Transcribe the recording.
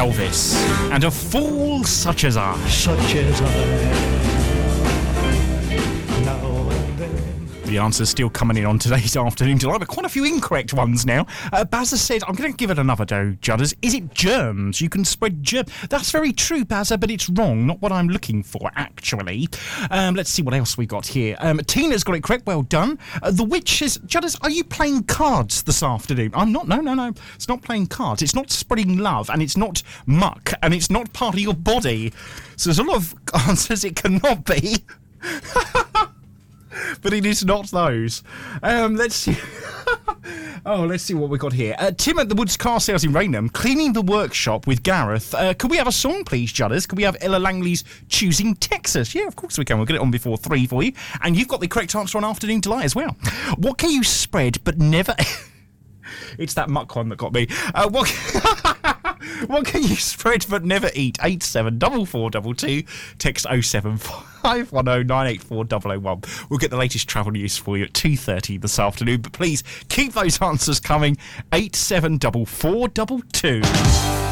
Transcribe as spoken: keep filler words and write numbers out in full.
Elvis and A Fool Such As I. Such as I. Now and then. The answer's still coming in on today's Afternoon Delight, but quite a few incorrect ones now. Uh, Bazza said, I'm going to give it another go, Judders. Is it germs? You can spread germs. That's very true, Bazza, but it's wrong. Not what I'm looking for, actually. Um, let's see what else we got here. Um, Tina's got it correct. Well done. Uh, the Witch says, Judders, are you playing cards this afternoon? I'm not. No, no, no. It's not playing cards. It's not spreading love, and it's not muck, and it's not part of your body. So there's a lot of answers it cannot be. But it is not those. Um, let's see. oh, let's see what we got here. Uh, Tim at the Woods Car Sales in Raynham, cleaning the workshop with Gareth. Uh, could we have a song, please, Judders? Could we have Ella Langley's Choosing Texas? Yeah, of course we can. We'll get it on before three for you. And you've got the correct answer on Afternoon Delight as well. What can you spread but never... It's that muck one that got me. Uh, what... What can you spread but never eat? eight seven four four two two. Text oh seven five one oh nine eight four oh oh one. We'll get the latest travel news for you at two thirty this afternoon. But please keep those answers coming. eight seven four four two two.